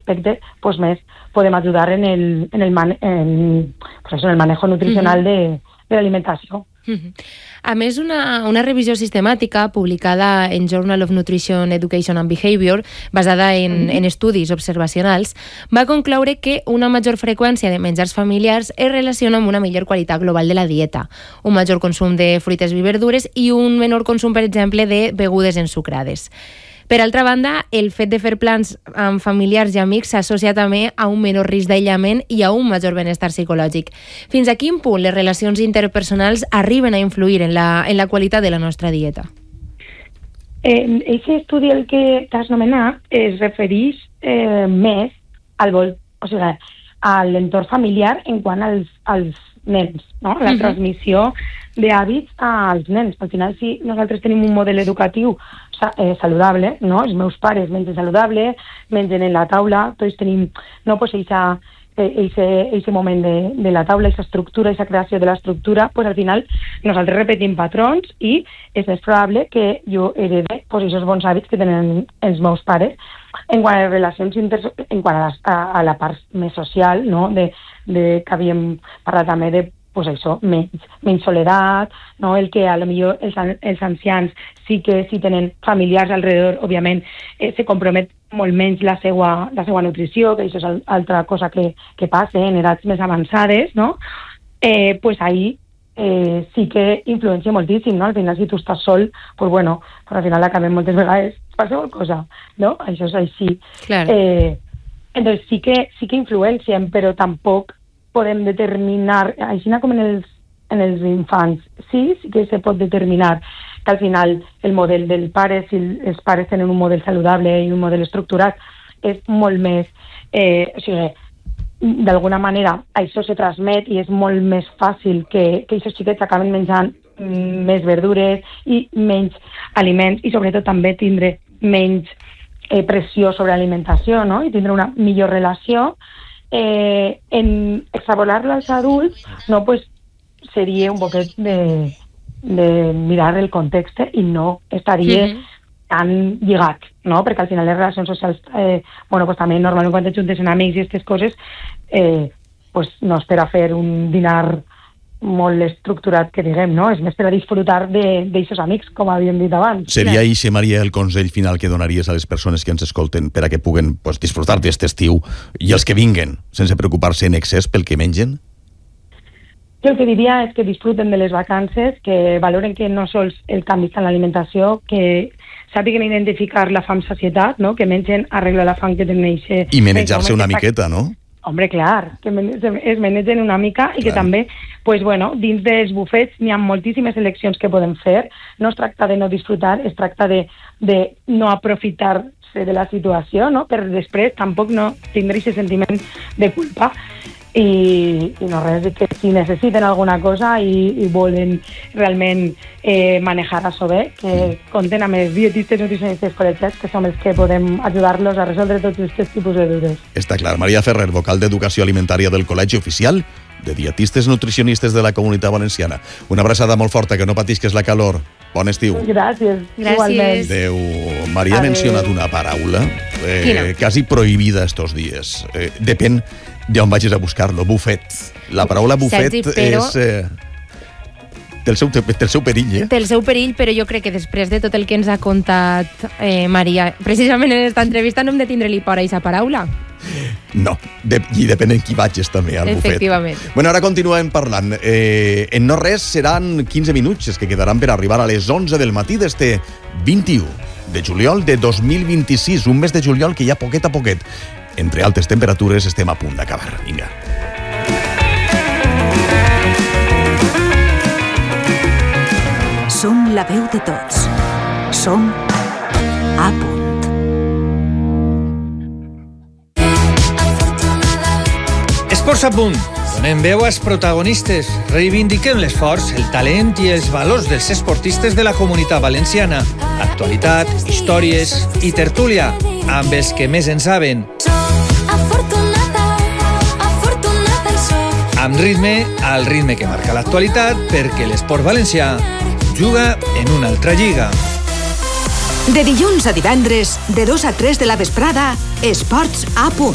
aspecte, pues més podem ajudar en el manejo nutricional de l'alimentació. A més, una revisió sistemàtica publicada en Journal of Nutrition, Education and Behavior, basada en estudis observacionals, va concloure que una major freqüència de menjars familiars es relaciona amb una millor qualitat global de la dieta, un major consum de fruites i verdures i un menor consum, per exemple, de begudes ensucrades. Per altra banda, el fet de fer plans amb familiars i amics s'associa també a un menor risc d'aïllament i a un major benestar psicològic. Fins a quin punt les relacions interpersonals arriben a influir en la qualitat de la nostra dieta? Aquest estudi, el que t'has nomenat, es refereix més a l'entorn familiar en quant als nens, no? La transmissió d'hàbits als nens. Al final, si nosaltres tenim un model educatiu saludable, no? Els meus pares mengen saludable, mengen en la taula, tots tenim ese moment de la taula, esa estructura, esa creació de l'estructura, pues al final nosaltres repetim patrons i és més probable que jo herede aquests bons hàbits que tenen els meus pares. En quant a les relacions en quant a la part més social, no? Que havíem parlat també de menys soledat, no? El que a lo millor els ancians sí tenen familiars alrededor, òbviament se compromet molt menys la seva nutrició, que això és altra cosa que passa en edats més avançades, no? Pues ahí sí que influencia moltíssim, no? Al final, si tu estàs sol, pues bueno, al final acabem moltes vegades qualsevol cosa, no? Això és així. Claro. Entonces sí que influencien, però tampoc podem determinar, així com en els infants, sí que se pot determinar que al final el model del pare, si els pares tenen un model saludable i un model estructurat, és molt més, d'alguna manera això se transmet i és molt més fàcil que aquests xiquets acaben menjant més verdures i menys aliments i sobretot també tindre menys pressió sobre l'alimentació, no? I tindre una millor relació. En extrapolar-lo als adults, no, pues seria un poquet de mirar el context i no estaria tan lligat, no? Perquè al final les relacions socials, pues també normalment quan t'ajuntes en amics i aquestes coses, pues no és per a fer un dinar molt estructurat, que diguem, no? És més per a disfrutar d'eixos amics, com havíem dit abans. Seria això, Maria, el consell final que donaries a les persones que ens escolten per a que puguen disfrutar d'aquest estiu i els que vinguen, sense preocupar-se en excés pel que mengen? Jo el que diria és que disfruten de les vacances, que valoren que no sols el canvi està en l'alimentació, que sàpiguen identificar la fam-sacietat, no? Que mengen arregla la fam que tenen. I manejar-se una miqueta, no? Hombre, clar, que es manegen una mica i que també, pues bueno, dins dels bufets n'hi ha moltíssimes eleccions que podem fer. No es tracta de no disfrutar, es tracta de no aprofitar-se de la situació, no? Per després tampoc no tindre aquest sentiment de culpa. I no res, que si necessiten alguna cosa i volen realment manejar això bé, que compten amb els dietistes nutricionistes col·legiats, que som els que podem ajudar-los a resoldre tots aquests tipus de dubtes. Està clar. Maria Ferrer, vocal d'Educació Alimentària del Col·legi Oficial de Dietistes Nutricionistes de la Comunitat Valenciana. Una abraçada molt forta, que no patisques la calor. Bon estiu. Gràcies. Igualment. Adéu. Maria ha mencionat una paraula quasi prohibida estos dies. Depèn d'on vagis a buscar-lo. Bufet. La paraula bufet és... Té el seu perill, Té el seu perill, però jo crec que després de tot el que ens ha contat Maria, precisament en aquesta entrevista no hem de tindre-li por a aquesta paraula. No, i depèn en qui vagis també al bufet. Efectivament. Bueno, ara continuem parlant. En no res seran 15 minuts que quedaran per arribar a les 11 del matí d'este 21 de juliol de 2026, un mes de juliol que ja poquet a poquet, entre altes temperatures, estem a punt d'acabar. Vinga. Som la veu de tots. Som a punt. Esports a punt. Donem veu als protagonistes. Reivindiquem l'esforç, el talent i els valors dels esportistes de la Comunitat Valenciana. Actualitat, històries i tertúlia amb els que més en saben. Amb ritme, al ritme que marca l'actualitat, perquè l'esport valencià juga en una altra lliga. De dilluns a divendres, de 2 a 3 de la vesprada, Esports a punt.